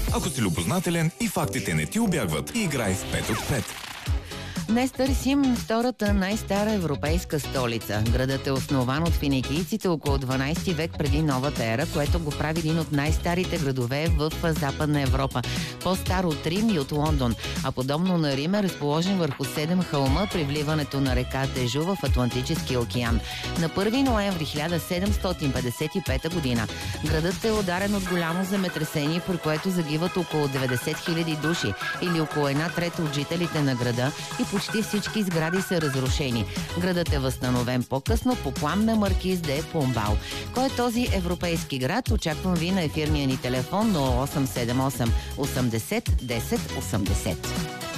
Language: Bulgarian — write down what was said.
Ако си любознателен и фактите не ти убягват, играй в 5 от 5. Днес търсим втората най-стара европейска столица. Градът е основан от финикийците около 12 век преди новата ера, което го прави един от най-старите градове в Западна Европа. По-стар от Рим и от Лондон, а подобно на Рим е разположен върху 7 хълма при вливането на река Тежу в Атлантическия океан. На 1 ноември 1755 година градът е ударен от голямо земетресение, при което загиват около 90 000 души или около 1/3 от жителите на града и почти всички сгради са разрушени. Градът е възстановен по-късно по план на маркиз де Помбал. Кой е този европейски град? Очаквам ви на ефирния ни телефон 0878 80 10 80.